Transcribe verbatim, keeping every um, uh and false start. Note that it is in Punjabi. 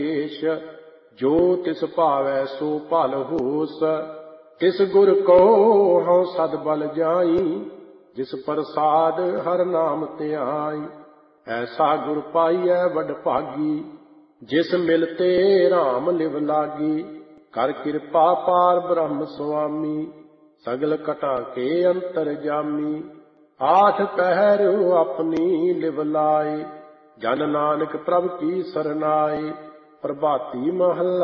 ਦੇਸ਼। ਜੋ ਤਿਸ ਭਾਵੈ ਸੋ ਭਲ ਹੋਸ, ਤਿਸ ਗੁਰ ਕੋ ਹਉ ਸਦ ਬਲ ਜਾਈ। ਜਿਸ ਪ੍ਰਸਾਦ ਹਰ ਨਾਮ ਧਿਆਈ, ਐਸਾ ਗੁਰ ਪਾਈਐ ਵਡ ਭਾਗੀ। ਜਿਸ ਮਿਲਤੇ ਰਾਮ ਲਿਵ ਲਾਗੀ, ਕਰ ਕਿਰਪਾ ਪਾਰ ਬ੍ਰਹਮ ਸੁਆਮੀ। ਸਗਲ ਘਟਾ ਕੇ ਅੰਤਰ ਜਾਮੀ, ਆਠ ਪਹਿਰ ਆਪਣੀ ਲਿਵ ਲਾਏ। ਜਨ ਨਾਨਕ ਪ੍ਰਭ ਕੀ ਸਰਨਾਏ, ਪ੍ਰਭਾਤੀ ਮਹੱਲਾ